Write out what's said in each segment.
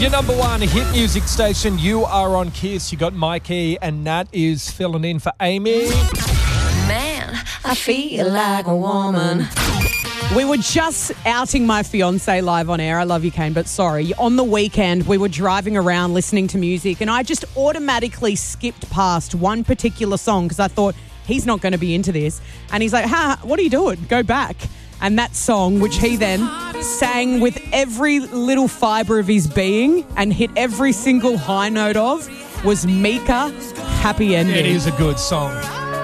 Your number one hit music station, you are on Kiss. You got Mikey and Nat is filling in for Amy. Man, I feel like a woman. We were just outing my fiancé live on air. I love you, Kane, but sorry. On the weekend, we were driving around listening to music and I just automatically skipped past one particular song because I thought, he's not going to be into this. And he's like, what are you doing? Go back. And that song, which he then sang with every little fibre of his being and hit every single high note of, was Mika, Happy Ending. It is a good song.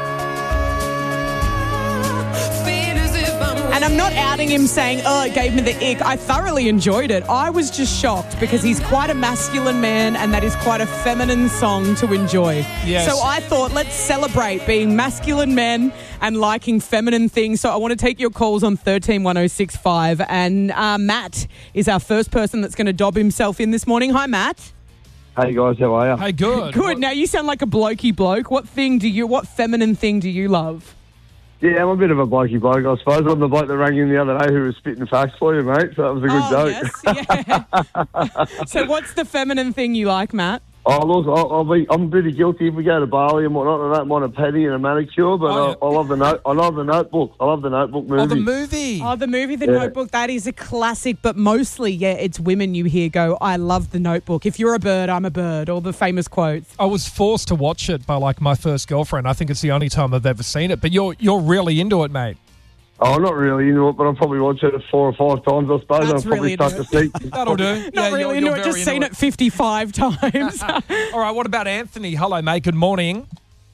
And I'm not outing him saying, it gave me the ick. I thoroughly enjoyed it. I was just shocked because he's quite a masculine man and that is quite a feminine song to enjoy. Yes. So I thought, let's celebrate being masculine men and liking feminine things. So I want to take your calls on 131065. And Matt is our first person that's going to dob himself in this morning. Hi, Matt. Hey guys, how are you? Hey, good. Good. Now you sound like a blokey bloke. What feminine thing do you love? Yeah, I'm a bit of a blokey bloke, I suppose. I'm the bloke that rang in the other day who was spitting facts for you, mate. So that was a good joke. Yes, yeah. So what's the feminine thing you like, Matt? Oh, look, I'm pretty guilty if we go to Bali and whatnot. I don't mind a petty and a manicure, but I love the Notebook. I love the Notebook movie. Oh, the movie. Oh, the movie, The Notebook. That is a classic, but mostly, it's women you hear go, I love The Notebook. If you're a bird, I'm a bird. All the famous quotes. I was forced to watch it by my first girlfriend. I think it's the only time I've ever seen it. But you're really into it, mate. Oh, not really into it, but I'll probably watch it 4 or 5 times, I suppose. That's I'll probably start to see. That'll do. Not really into it, just seen it 55 times. All right, what about Anthony? Hello, mate. Good morning.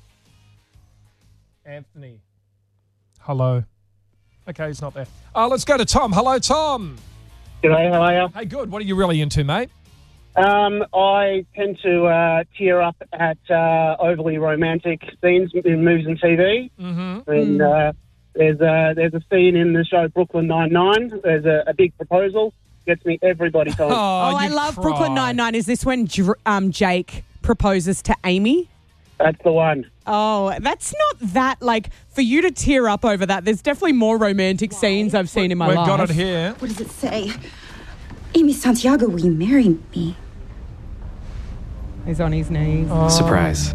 Anthony. Hello. Okay, he's not there. Let's go to Tom. Hello, Tom. G'day, how are you? Hey, good. What are you really into, mate? I tend to tear up at overly romantic scenes in movies and TV. Mm-hmm. And there's a scene in the show Brooklyn Nine-Nine. There's a big proposal. Gets me every bloody time. I love Brooklyn Nine-Nine. Is this when Jake proposes to Amy? That's the one. Oh, that's not that, for you to tear up over that, there's definitely more romantic scenes I've seen in my life. We've got it here. What does it say? Amy Santiago, will you marry me? He's on his knees. Surprise.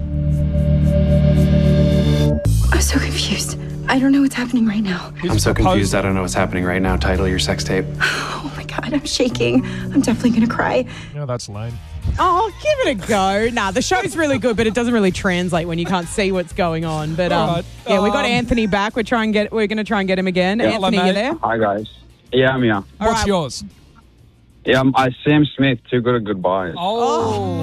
I'm so confused. I don't know what's happening right now. I'm so confused I don't know what's happening right now. Title your sex tape. Oh my God, I'm shaking. I'm definitely going to cry. No, that's lame. Oh, give it a go. Nah, the show's really good, but it doesn't really translate when you can't see what's going on. But Right. we got Anthony back. We're going to try and get him again. Yeah, Anthony, hello, you mate. there? Hi, guys. Yeah, I'm here. What's right. yours? Yeah, I'm Sam Smith, Too Good at Goodbyes. Oh.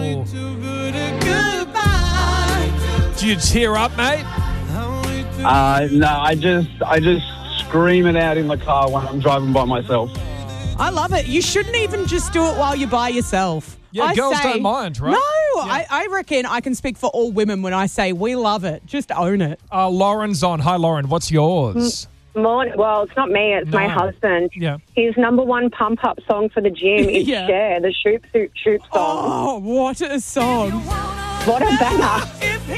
Do you tear up, mate? No, I just scream it out in the car when I'm driving by myself. I love it. You shouldn't even just do it while you're by yourself. Yeah, girls don't mind, right? No, I reckon I can speak for all women when I say we love it. Just own it. Lauren's on. Hi, Lauren. What's yours? Morning. Well, it's not me. It's my husband. Yeah. His number one pump-up song for the gym is Yeah. Cher, the Shoop Shoop Shoop song. Oh, what a song. What a banger.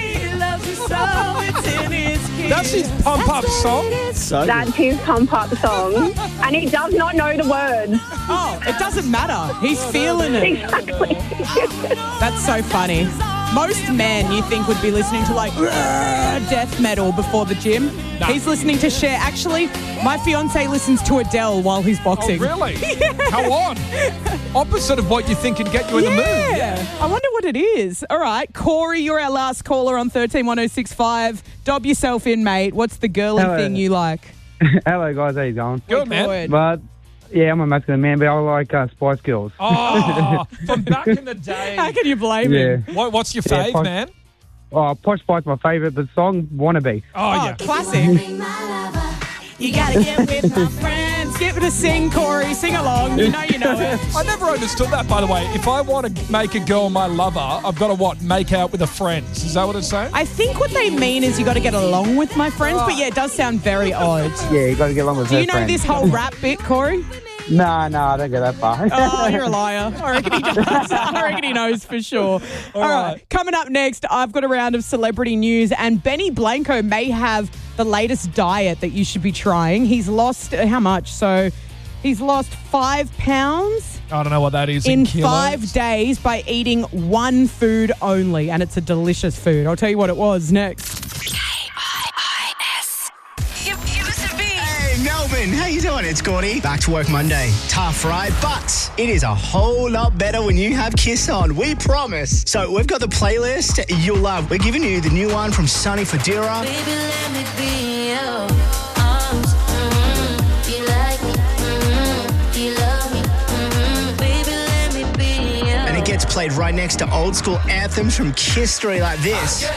That's his pump-up song? That's his pump-up song. And he does not know the words. Oh, it doesn't matter. He's feeling it. Exactly. That's so funny. Most men you think would be listening to death metal before the gym. Nah. He's listening to Cher. Actually, my fiance listens to Adele while he's boxing. Oh, really? How odd. Opposite of what you think can get you in the mood. Yeah. I wonder what it is. All right, Corey, you're our last caller on 131065. Dob yourself in, mate. What's the girly thing you like? Hello, guys. How you going? Good, man. Good. But, yeah, I'm a masculine man, but I like Spice Girls. Oh, from back in the day. How can you blame him? What's your fave, Posh- man? Oh, Posh Spice's my favourite, but the song Wannabe. Oh, yeah. Classic. You gotta get with my friends. Give it a sing, Corey. Sing along. You know it. I never understood that, by the way. If I want to make a girl my lover, I've got to, make out with her friends? Is that what it's saying? I think what they mean is you got to get along with my friends, but yeah, it does sound very odd. Yeah, you got to get along with Do you know this whole rap bit, Corey? No, I don't go that far. Oh, you're a liar. I reckon he does. I reckon he knows for sure. All right. Coming up next, I've got a round of celebrity news, and Benny Blanco may have the latest diet that you should be trying. He's lost how much? So he's lost 5 pounds I don't know what that is. In kilos. 5 days by eating one food only, and it's a delicious food. I'll tell you what it was next. KIIS. Hey, Melbourne, how you doing? It's Gordy. Back to work Monday. Tough, right? But it is a whole lot better when you have Kiss on. We promise. So we've got the playlist you'll love. We're giving you the new one from Sonny Fodera. Baby, let me be your arms. You like me. You love me. Baby, let me be your. And it gets played right next to old school anthems from Kiss Story like this.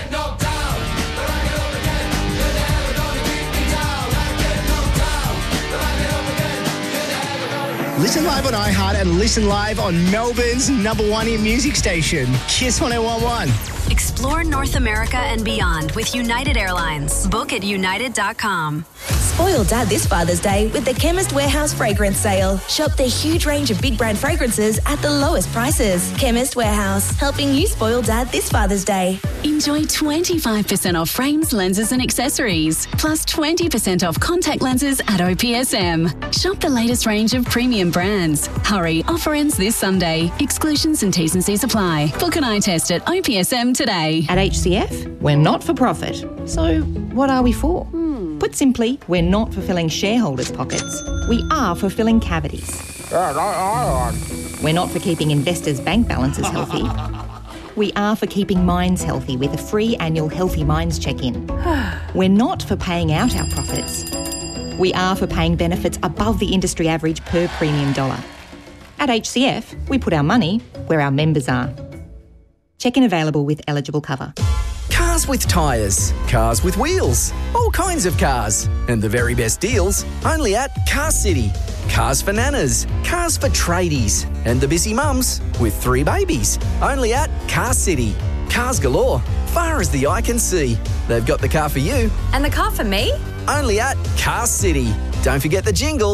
Listen live on iHeart and listen live on Melbourne's #1 hit music station, Kiss 101.1. Explore North America and beyond with United Airlines. Book at united.com. Spoil Dad this Father's Day with the Chemist Warehouse fragrance sale. Shop their huge range of big brand fragrances at the lowest prices. Chemist Warehouse, helping you spoil Dad this Father's Day. Enjoy 25% off frames, lenses and accessories, plus 20% off contact lenses at OPSM. Shop the latest range of premium brands. Hurry, offer ends this Sunday. Exclusions and T's and C's apply. Book an eye test at OPSM today. At HCF, we're not for profit. So what are we for? Put simply, we're not for filling shareholders' pockets. We are for filling cavities. We're not for keeping investors' bank balances healthy. We are for keeping minds healthy with a free annual Healthy Minds check-in. We're not for paying out our profits. We are for paying benefits above the industry average per premium dollar. At HCF, we put our money where our members are. Check-in available with eligible cover. Cars with tyres, cars with wheels, all kinds of cars. And the very best deals only at Car City. Cars for nanas, cars for tradies, and the busy mums with 3 babies. Only at Car City. Cars galore, far as the eye can see. They've got the car for you. And the car for me? Only at Car City. Don't forget the jingle.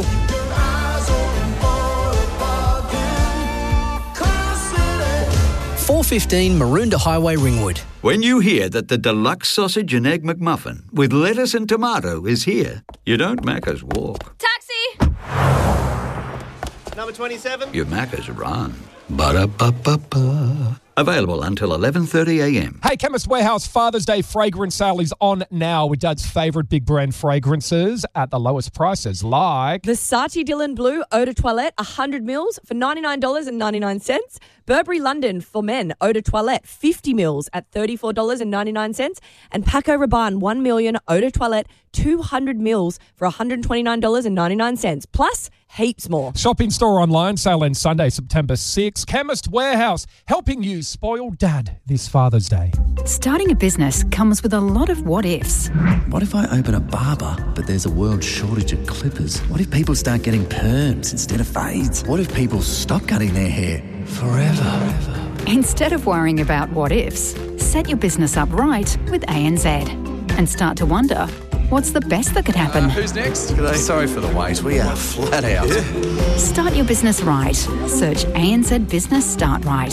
415 Maroondah Highway, Ringwood. When you hear that the deluxe sausage and egg McMuffin with lettuce and tomato is here, you don't Macca's walk. Taxi! Number 27. You Macca's run. Ba-da-ba-ba-ba. Available until 11:30am. Hey, Chemist Warehouse Father's Day fragrance sale is on now with Dad's favourite big brand fragrances at the lowest prices, like Versace Dylan Blue Eau de Toilette 100 mils for $99.99. Burberry London for men Eau de Toilette 50 mils at $34.99. And Paco Rabanne 1 million Eau de Toilette 200 mils for $129.99. Plus heaps more. Shop in store online, sale ends Sunday, September 6th. Chemist Warehouse, helping you spoil Dad this Father's Day. Starting a business comes with a lot of what-ifs. What if I open a barber, but there's a world shortage of clippers? What if people start getting perms instead of fades? What if people stop cutting their hair forever? Instead of worrying about what-ifs, set your business up right with ANZ and start to wonder, what's the best that could happen? Who's next? Sorry for the wait. We are flat out. Start your business right. Search ANZ Business Start Right.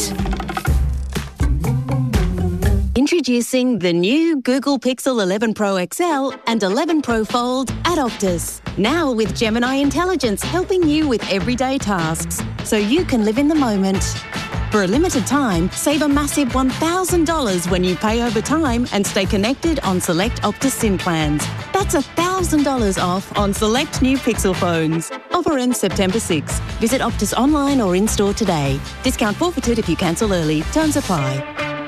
Introducing the new Google Pixel 11 Pro XL and 11 Pro Fold at Optus. Now with Gemini Intelligence helping you with everyday tasks so you can live in the moment. For a limited time, save a massive $1,000 when you pay over time and stay connected on select Optus SIM plans. That's $1,000 off on select new Pixel phones. Offer ends September 6. Visit Optus online or in-store today. Discount forfeited if you cancel early. Terms apply.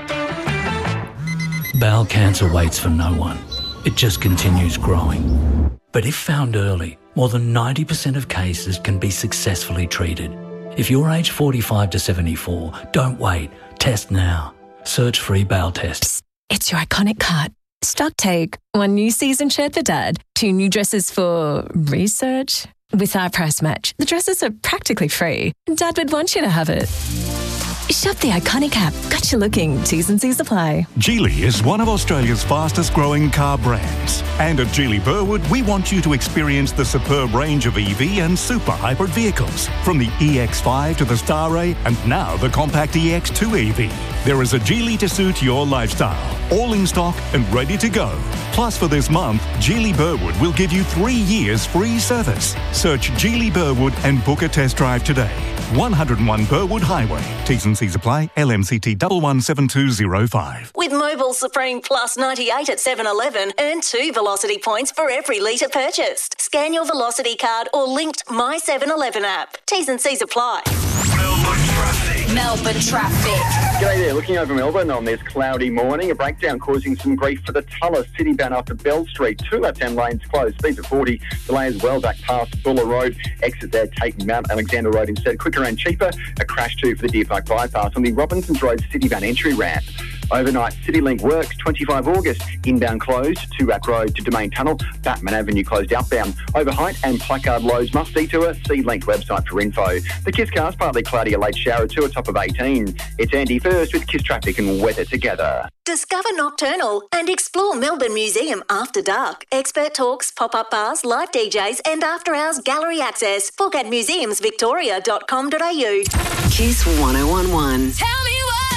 Bowel cancer waits for no one. It just continues growing. But if found early, more than 90% of cases can be successfully treated. If you're aged 45 to 74, don't wait. Test now. Search free bowel tests. It's your iconic cut. Stock take. 1 new season shirt for Dad. 2 new dresses for research. With our price match, the dresses are practically free. Dad would want you to have it. Shop the iconic app. Gotcha looking. T's and C's apply. Geely is one of Australia's fastest growing car brands. And at Geely Burwood, we want you to experience the superb range of EV and super hybrid vehicles. From the EX5 to the Starray and now the compact EX2 EV. There is a Geely to suit your lifestyle. All in stock and ready to go. Plus for this month, Geely Burwood will give you 3 years free service. Search Geely Burwood and book a test drive today. 101 Burwood Highway. T's and C's apply. LMCT 117205. With Mobile Supreme Plus 98 at 7-Eleven, earn 2 Velocity points for every litre purchased. Scan your Velocity card or linked My 7-Eleven app. T's and C's apply. Melbourne traffic. G'day there. Looking over Melbourne on this cloudy morning, a breakdown causing some grief for the Tulla city bound after Bell Street. 2 left-hand lanes closed. Speeds at 40. Delay as well back past Buller Road. Exit there, take Mount Alexander Road instead. Quicker and cheaper. A crash too for the Deer Park bypass on the Robinsons Road city bound entry ramp. Overnight CityLink works, 25 August, inbound closed, Tuac Road to Domain Tunnel, Batman Avenue closed outbound. Over height and placard lows must detour, see linked website for info. The Kiss Cars, partly cloudy, a late shower too, a top of 18. It's Andy first with Kiss Traffic and weather together. Discover Nocturnal and explore Melbourne Museum after dark. Expert talks, pop-up bars, live DJs and after-hours gallery access. Book at museumsvictoria.com.au. Kiss 1011. Tell me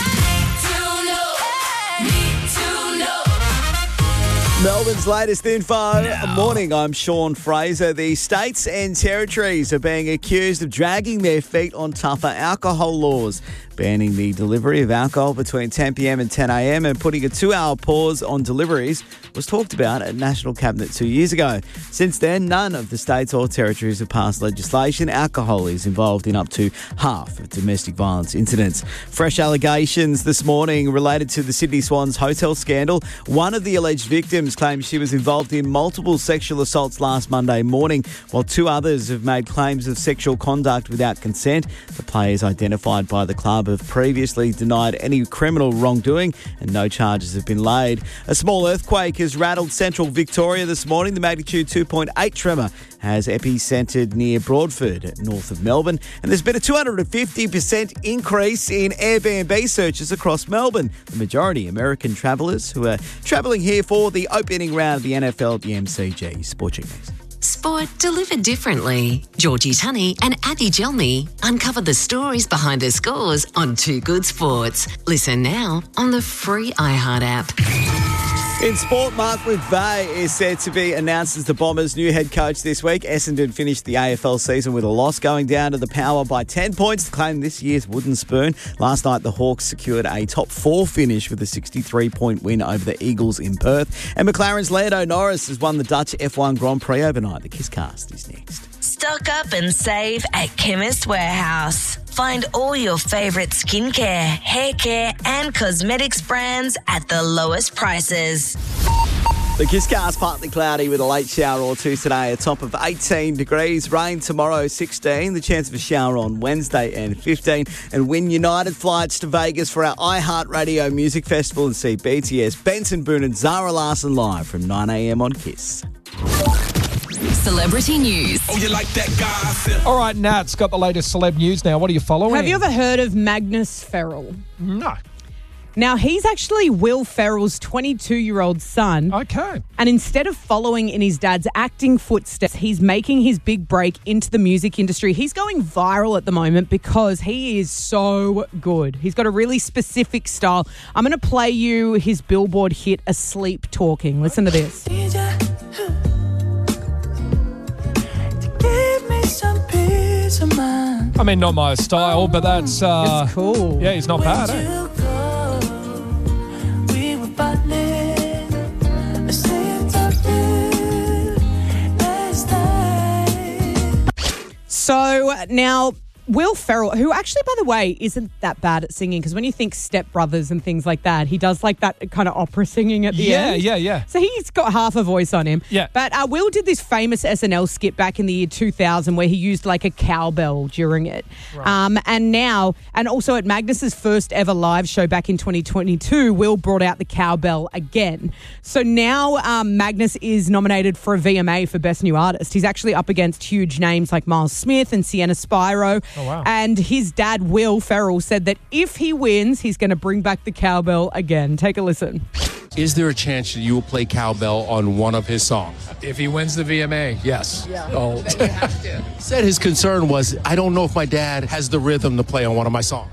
Melbourne's latest info. Morning, I'm Sean Fraser. The states and territories are being accused of dragging their feet on tougher alcohol laws, banning the delivery of alcohol between 10 p.m. and 10 a.m. and putting a 2-hour pause on deliveries was talked about at National Cabinet 2 years ago. Since then, none of the states or territories have passed legislation. Alcohol is involved in up to half of domestic violence incidents. Fresh allegations this morning related to the Sydney Swans hotel scandal. One of the alleged victims claims she was involved in multiple sexual assaults last Monday morning, while 2 others have made claims of sexual conduct without consent. The players identified by the club have previously denied any criminal wrongdoing and no charges have been laid. A small earthquake has rattled central Victoria this morning. The magnitude 2.8 tremor has epicentered near Broadford, north of Melbourne, and there's been a 250% increase in Airbnb searches across Melbourne. The majority American travellers who are travelling here for the opening round of the NFL at the MCG. Sport Check News. Sport delivered differently. Georgie Tunney and Abby Gelmy uncover the stories behind the scores on Too Good Sports. Listen now on the free iHeart app. In sport, Mark McVeigh is set to be announced as the Bombers' new head coach this week. Essendon finished the AFL season with a loss, going down to the Power by 10 points to claim this year's wooden spoon. Last night, the Hawks secured a top 4 finish with a 63-point win over the Eagles in Perth. And McLaren's Lando Norris has won the Dutch F1 Grand Prix overnight. The Kisscast is next. Stock up and save at Chemist Warehouse. Find all your favourite skincare, hair care and cosmetics brands at the lowest prices. The Kisscast, partly cloudy with a late shower or two today, a top of 18 degrees. Rain tomorrow, 16. The chance of a shower on Wednesday and 15. And win United flights to Vegas for our iHeartRadio Music Festival and see BTS, Benson Boone and Zara Larsson live from 9 a.m. on Kiss. Celebrity news. Oh, you like that guy? All right, Nat's got the latest celeb news now. What are you following? Have you ever heard of Magnus Ferrell? No. Now, he's actually Will Ferrell's 22-year-old son. Okay. And instead of following in his dad's acting footsteps, he's making his big break into the music industry. He's going viral at the moment because he is so good. He's got a really specific style. I'm going to play you his Billboard hit, Asleep Talking. Listen to this. I mean, not my style, but that's it's cool. Yeah, he's not bad, eh? So now, Will Ferrell, who actually, by the way, isn't that bad at singing, because when you think Step Brothers and things like that, he does like that kind of opera singing at the end. Yeah. So he's got half a voice on him. Yeah. But Will did this famous SNL skit back in the year 2000 where he used like a cowbell during it. Right. And also at Magnus's first ever live show back in 2022, Will brought out the cowbell again. So now Magnus is nominated for a VMA for Best New Artist. He's actually up against huge names like Miles Smith and Sienna Spyro. Oh, wow. And his dad, Will Ferrell, said that if he wins, he's going to bring back the cowbell again. Take a listen. Is there a chance that you will play cowbell on one of his songs? If he wins the VMA, yes. Yeah. Oh. Said his concern was, I don't know if my dad has the rhythm to play on one of my songs.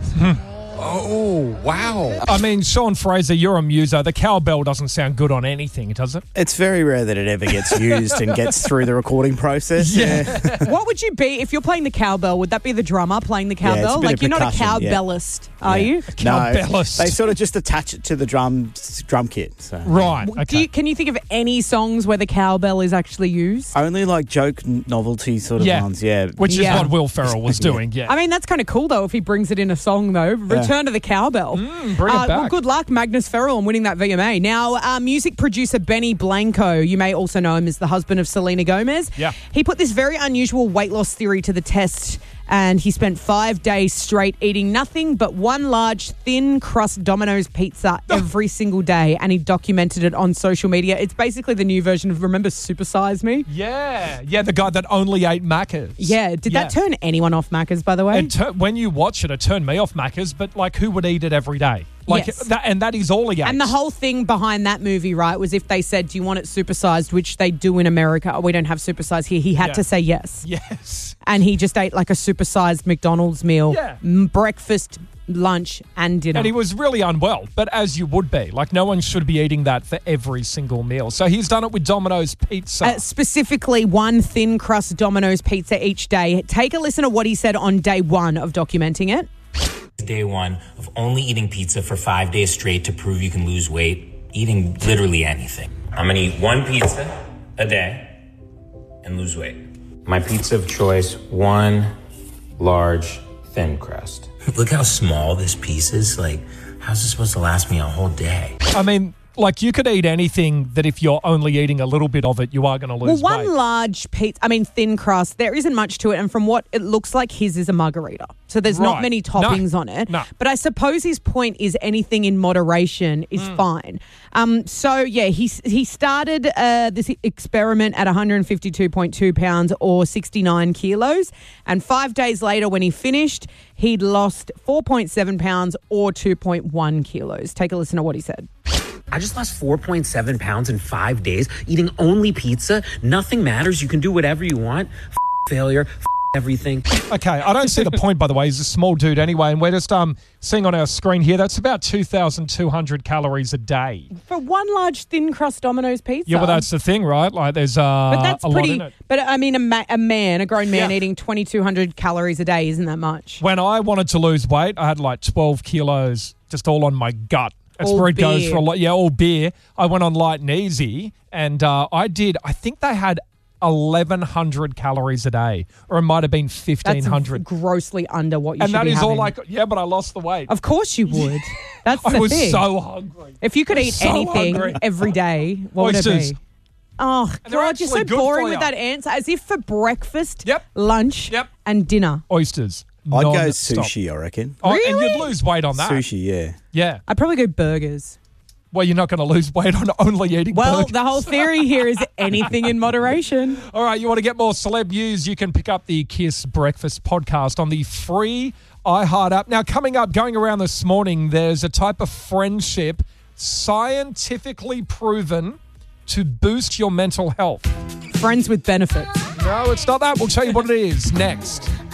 Oh, wow. I mean, Sean Fraser, you're a muso. The cowbell doesn't sound good on anything, does it? It's very rare that it ever gets used and gets through the recording process. Yeah. What would you be if you're playing the cowbell? Would that be the drummer playing the cowbell? it's a bit Like, of you're not a percussion, yeah. cowbellist, are you? Cowbellist. No, they sort of just attach it to the drum kit. So. Right. Can you think of any songs where the cowbell is actually used? Only like joke novelty sort of ones, yeah. Which is what Will Ferrell was doing, yeah. I mean, that's kind of cool, though, if he brings it in a song, though. Return to the cowbell. Bring it back. Well, good luck, Magnus Ferrell, on winning that VMA. Now, music producer Benny Blanco, you may also know him as the husband of Selena Gomez. Yeah. He put this very unusual weight loss theory to the test, and he spent 5 days straight eating nothing but one large thin crust Domino's pizza every single day, and he documented it on social media. It's basically the new version of, remember Super Size Me? Yeah, the guy that only ate Macca's. Yeah, did that turn anyone off Macca's, by the way? When you watch it, it turned me off Macca's, but like who would eat it every day? Like Yes. that is all he ate. And the whole thing behind that movie, right, was if they said, do you want it supersized, which they do in America. We don't have supersized here. He had to say yes. Yes. And he just ate like a supersized McDonald's meal. Yeah. Breakfast, lunch, and dinner. And he was really unwell, but as you would be. Like, no one should be eating that for every single meal. So he's done it with Domino's Pizza. Specifically, one thin crust Domino's pizza each day. Take a listen to what he said on day one of documenting it. Day one of only eating pizza for 5 days straight to prove you can lose weight, eating literally anything. I'm gonna eat one pizza a day and lose weight. My pizza of choice, one large thin crust. Look how small this piece is. Like, how's this supposed to last me a whole day? I mean, like, you could eat anything that if you're only eating a little bit of it, you are going to lose Well, weight. one large pizza, thin crust, there isn't much to it. And from what it looks like, his is a margarita. So there's not Right. many toppings on it. No. But I suppose his point is anything in moderation is fine. He started this experiment at 152.2 pounds or 69 kilos. And 5 days later, when he finished, he'd lost 4.7 pounds or 2.1 kilos. Take a listen to what he said. I just lost 4.7 pounds in 5 days, eating only pizza. Nothing matters. You can do whatever you want. Failure. Everything. Okay, I don't see the point, by the way. He's a small dude anyway, and we're just seeing on our screen here, that's about 2,200 calories a day. For one large thin crust Domino's pizza. Yeah, well, that's the thing, right? Like, there's But that's a pretty. lot in it. But I mean, a grown man eating 2,200 calories a day isn't that much. When I wanted to lose weight, I had like 12 kilos just all on my gut. That's All where it goes beer. for a lot. Yeah, all beer. I went on light and easy, and I think they had 1,100 calories a day, or it might have been 1,500. That's grossly under what you And should that be is all having. but I lost the weight. Of course you would. That's the I was thing. so hungry. If you could I was eat so anything hungry. every day, what would it Oysters. be? Oh, And they're God, you're so actually good boring for with you. that answer. As if for breakfast, lunch, and dinner. Oysters. I'd go Non-stop. sushi, I reckon. Oh, and you'd lose weight on that. Sushi, yeah. Yeah. I'd probably go burgers. Well, you're not going to lose weight on only eating Well, burgers. the whole theory here is anything in moderation. All right, you want to get more celeb news, you can pick up the Kiss Breakfast podcast on the free iHeart app. Now, coming up, going around this morning, there's a type of friendship scientifically proven to boost your mental health. Friends with benefits. No, it's not that. We'll tell you what it is next.